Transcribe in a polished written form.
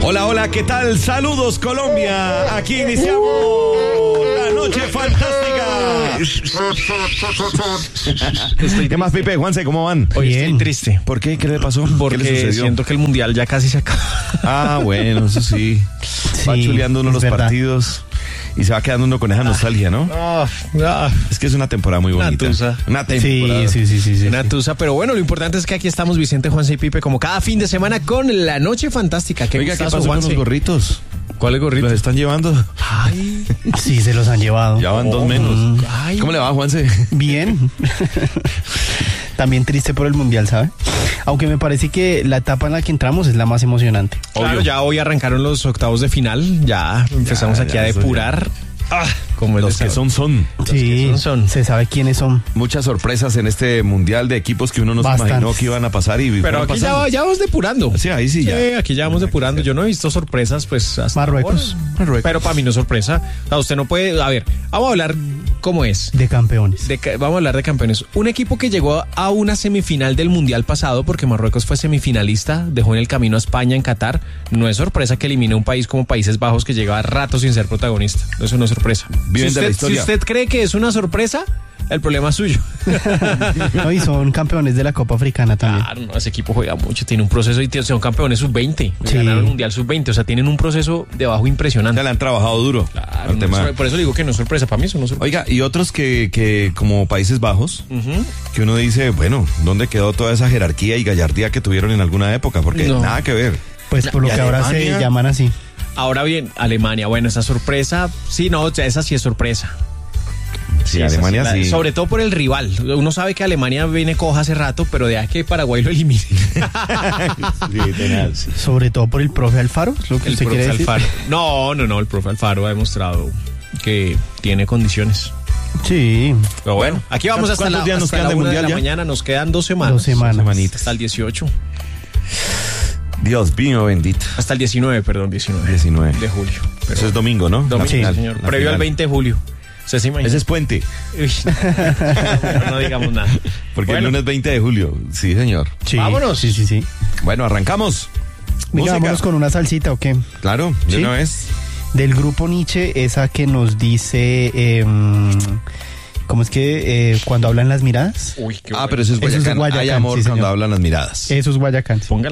Hola, hola, ¿qué tal? Saludos, Colombia. Aquí iniciamos la noche fantástica. ¿Qué más, Pipe? Juanse, ¿cómo van? Hoy estoy triste. ¿Por qué? ¿Qué le pasó? Porque ¿Qué le sucedió? siento que el mundial ya casi se acaba. Ah, bueno, eso sí. Va chuleando uno los partidos y se va quedando uno con esa nostalgia, ¿no? Es que es una temporada muy bonita. Una temporada. Sí. Una tusa, pero bueno, lo importante es que aquí estamos Vicente, Juanse y Pipe como cada fin de semana con la noche fantástica. Oiga, ¿qué pasó con los gorritos? ¿Cuáles gorritos? ¿Los están llevando? Ay, Sí, se los han llevado. Ya van dos menos. ay. ¿Cómo le va, Juanse? Bien. También triste por el mundial, ¿sabe? Aunque me parece que la etapa en la que entramos es la más emocionante. Claro, Obvio. ya hoy arrancaron los octavos de final. Ya empezamos aquí a eso depurar. Como Los que son. Sí, que son. se sabe quiénes son. Muchas sorpresas en este mundial de equipos que uno no se Bastantes. imaginó que iban a pasar y Pero fueron aquí pasando. ya vamos depurando. Sí, ahí sí ya. Sí, aquí ya vamos depurando. Yo no he visto sorpresas, pues hasta Marruecos. ahora. Pero para mí no es sorpresa. O sea, usted no puede. A ver, vamos a hablar cómo es. De campeones. Vamos a hablar de campeones. Un equipo que llegó a una semifinal del mundial pasado, porque Marruecos fue semifinalista, dejó en el camino a España en Qatar. No es sorpresa que elimine un país como Países Bajos que lleva rato sin ser protagonista. Eso no es sorpresa. Viven de la historia. Si usted cree que es una sorpresa, el problema es suyo. No, y son campeones de la Copa Africana también. Claro, no, ese equipo juega mucho, tiene un proceso y son campeones sub-20. Sí. Ganaron el mundial sub-20, o sea, tienen un proceso de abajo impresionante. Ya le han trabajado duro Claro, al tema. por eso digo que no es sorpresa, para mí eso no es sorpresa. Oiga, y otros que como Países Bajos, que uno dice, bueno, ¿dónde quedó toda esa jerarquía y gallardía que tuvieron en alguna época? Porque No. nada que ver. Pues por lo ¿Y que ahora Alemania? se llaman así. Ahora bien, Alemania, bueno, esa sorpresa, sí, no, esa sí es sorpresa. Sí, esa Alemania sí, sí. Sobre todo por el rival. Uno sabe que Alemania viene coja hace rato, pero de aquí que Paraguay lo elimine. Sí, tenaz. Sobre todo por el profe Alfaro, es lo que El usted quiere profe decir. Alfaro. No, el profe Alfaro ha demostrado que tiene condiciones. Sí, Pero bueno, aquí vamos hasta ¿Cuántos la, días nos hasta quedan la de 1 de mundial la ya? mañana. Nos quedan 2 semanas. 2 semanas. Semanitas. Hasta el 18. Dios mío bendito. Hasta el 19, perdón, 19. 19. De julio. Eso es domingo, ¿no? Domingo, La sí, final, señor. la Previo al final. 20 de julio. ¿Usted se imagina? Ese es puente, Uy, no digamos nada. porque Bueno, el lunes 20 de julio. Sí, señor. sí. Vámonos. Sí. Bueno, arrancamos. Venga, vámonos con una salsita, ¿o qué? Claro, de Sí. una vez. Del grupo Nietzsche, esa que nos dice... ¿cómo es que cuando hablan las miradas? Uy, qué Ah, bueno. pero eso es Eso es Guayacán. Hay Guayacán, amor sí, cuando señor. hablan las miradas. Eso es Guayacán. Ponga